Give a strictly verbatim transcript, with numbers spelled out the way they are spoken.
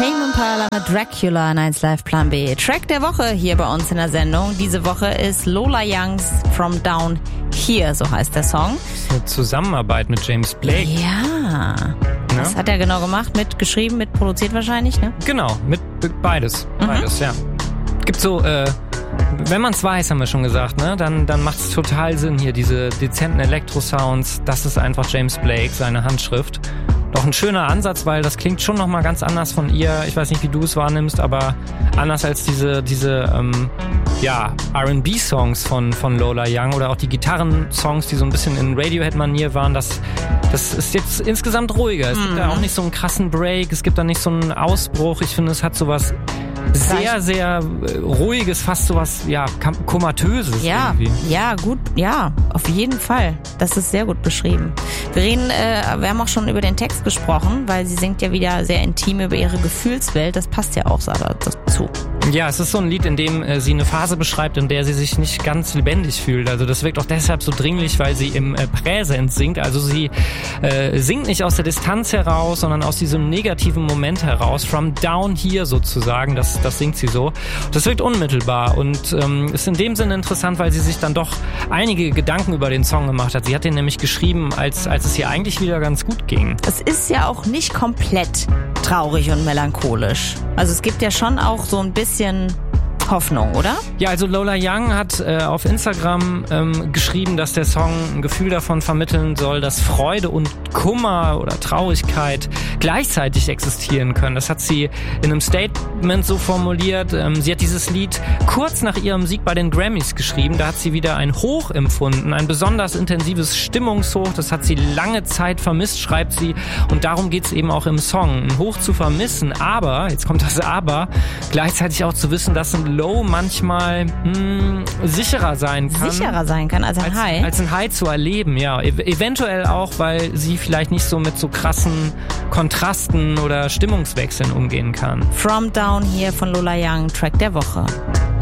Tame Impala mit Dracula in eins Live Plan B. Track der Woche hier bei uns in der Sendung. Diese Woche ist Lola Youngs From Down Here, so heißt der Song. Eine Zusammenarbeit mit James Blake. Ja. Was hat er genau gemacht? Mit geschrieben, mit produziert wahrscheinlich, ne? Genau, mit beides. Mhm. Beides, ja. Gibt so, äh, wenn man es weiß, haben wir schon gesagt, ne, dann, dann macht es total Sinn hier, diese dezenten Elektro-Sounds. Das ist einfach James Blake, seine Handschrift. Doch ein schöner Ansatz, weil das klingt schon nochmal ganz anders von ihr. Ich weiß nicht, wie du es wahrnimmst, aber anders als diese, diese ähm, ja, R and B-Songs von, von Lola Young oder auch die Gitarren-Songs, die so ein bisschen in Radiohead-Manier waren. Das, das ist jetzt insgesamt ruhiger. Es mhm. gibt da auch nicht so einen krassen Break, es gibt da nicht so einen Ausbruch. Ich finde, es hat sowas sehr, sehr ruhiges, fast sowas, ja, komatöses ja, irgendwie. Ja, gut, ja, auf jeden Fall. Das ist sehr gut beschrieben. Wir reden, äh, wir haben auch schon über den Text gesprochen, weil sie singt ja wieder sehr intim über ihre Gefühlswelt. Das passt ja auch dazu. Ja, es ist so ein Lied, in dem äh, sie eine Phase beschreibt, in der sie sich nicht ganz lebendig fühlt. Also das wirkt auch deshalb so dringlich, weil sie im äh, Präsens singt. Also sie äh, singt nicht aus der Distanz heraus, sondern aus diesem negativen Moment heraus. From down here sozusagen, das, das singt sie so. Das wirkt unmittelbar und ähm, ist in dem Sinne interessant, weil sie sich dann doch einige Gedanken über den Song gemacht hat. Sie hat den nämlich geschrieben, als, als es ihr eigentlich wieder ganz gut ging. Es ist ja auch nicht komplett traurig und melancholisch. Also es gibt ja schon auch so ein bisschen Hoffnung, oder? Ja, also Lola Young hat äh, auf Instagram ähm, geschrieben, dass der Song ein Gefühl davon vermitteln soll, dass Freude und Kummer oder Traurigkeit gleichzeitig existieren können. Das hat sie in einem Statement so formuliert. Ähm, sie hat dieses Lied kurz nach ihrem Sieg bei den Grammys geschrieben. Da hat sie wieder ein Hoch empfunden, ein besonders intensives Stimmungshoch. Das hat sie lange Zeit vermisst, schreibt sie. Und darum geht's eben auch im Song. Ein Hoch zu vermissen, aber, jetzt kommt das Aber, gleichzeitig auch zu wissen, dass ein Low manchmal mh, sicherer sein kann. Sicherer sein kann als ein als, High? Als ein High zu erleben, ja. E- eventuell auch, weil sie vielleicht nicht so mit so krassen Kontrasten oder Stimmungswechseln umgehen kann. From Down Here von Lola Young, Track der Woche.